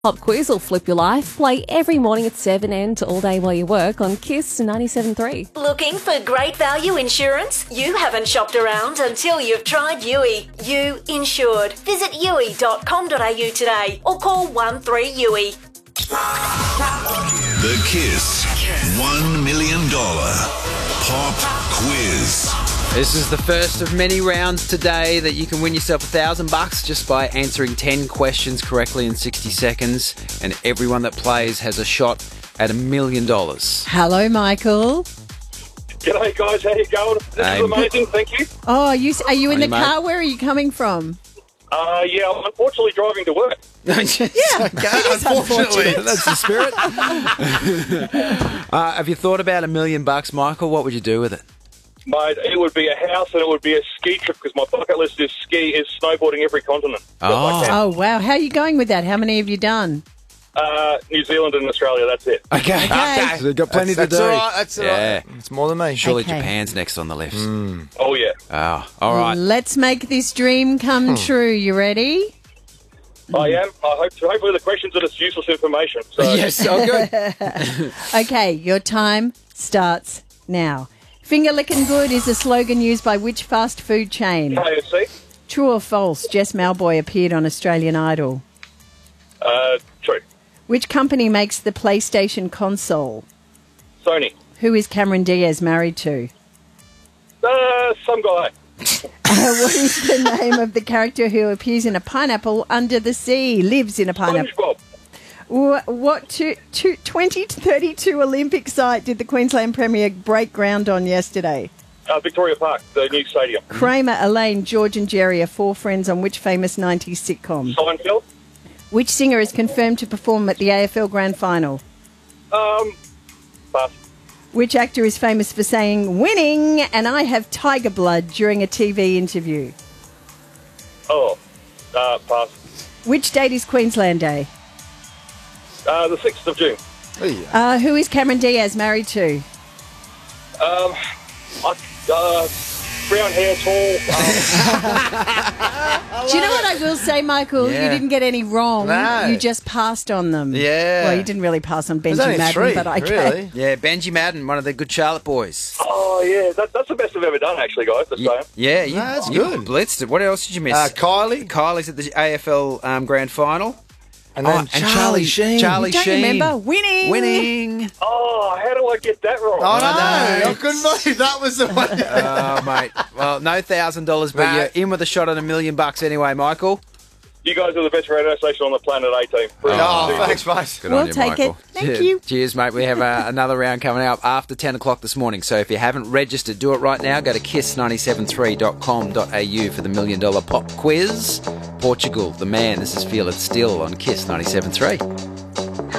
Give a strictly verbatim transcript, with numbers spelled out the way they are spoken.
Pop quiz will flip your life. Play every morning at seven and all day while you work on Kiss ninety-seven point three. Looking for great value insurance? You haven't shopped around until you've tried U I. You Insured. Visit U I dot com dot A U today or call one three U I. The Kiss one million dollars Pop Quiz. This is the first of many rounds today that you can win yourself a thousand bucks just by answering ten questions correctly in sixty seconds, and everyone that plays has a shot at a million dollars. Hello, Michael. G'day, guys. How you going? This Hey. is amazing. Thank you. Oh, are you, are you in Morning, the mate. car? Where are you coming from? Uh, yeah, I'm unfortunately driving to work. Yeah, it is unfortunate. That's the spirit. uh, have you thought about a million bucks, Michael? What would you do with it? Mate, it would be a house and it would be a ski trip because my bucket list is ski is snowboarding every continent. that I can. Oh, wow. How are you going with that? How many have you done? Uh, New Zealand and Australia, that's it. Okay. Okay. So they've got plenty that's, to that's do. all right. That's all Yeah. right. It's more than me. Surely Okay. Japan's next on the list. Oh, yeah. Oh, all right. Let's make this dream come true. You ready? I am. I hope to. Hopefully the questions are just useless information. So, Yes, oh good. Okay, your time starts now. Finger licking good is a slogan used by which fast food chain? K F C, True or false? Jess Malboy appeared on Australian Idol. uh, true. Which company makes the PlayStation console? Sony, Who is Cameron Diaz married to? uh, some guy. Uh, what is the name of the character who appears in a pineapple under the sea, lives in a pineapple? SpongeBob, Wh- What two, two, twenty thirty-two Olympic site did the Queensland Premier break ground on yesterday? uh, Victoria Park, the new stadium. Kramer, Elaine, George and Jerry are four friends on which famous nineties sitcom? Seinfeld, Which singer is confirmed to perform at the A F L Grand Final? um, pass. Which actor is famous for saying, winning, and I have tiger blood during a T V interview? Oh, uh, pass. Which date is Queensland Day? Uh, the sixth of June. Hey. Uh, who is Cameron Diaz married to? Um, I, uh, brown hair, tall. Um, Do you know what I will say, Michael? Yeah. You didn't get any wrong. No. You just passed on them. Yeah. Well, you didn't really pass on There's Benji only Madden, three, but okay. really. Yeah, Benji Madden, one of the good Charlotte boys. oh, yeah, that, that's the best I've ever done, actually, guys. Just saying. Yeah, you, No, that's you good. blitzed it. What else did you miss? Uh, Kylie. Kylie's at the A F L um, Grand Final. And then Oh, and Charlie, Charlie Sheen. Charlie Don't you Sheen. remember? Winning. Winning. Oh, how do I get that wrong? Oh, no. I know. I couldn't believe that was the one. Oh, mate. Well, no thousand dollars, but Nah. you're in with a shot at a million bucks anyway, Michael. You guys are the best radio station on the planet, A-Team. Oh, thanks, mate. Good We'll on you, take Michael. it. Thank Cheers. you. Cheers, mate. We have uh, another round coming up after ten o'clock this morning. So if you haven't registered, do it right now. Go to kiss nine seven three dot com dot a u for the million dollar pop quiz. Portugal, the man. This is Feel It Still on Kiss ninety-seven point three.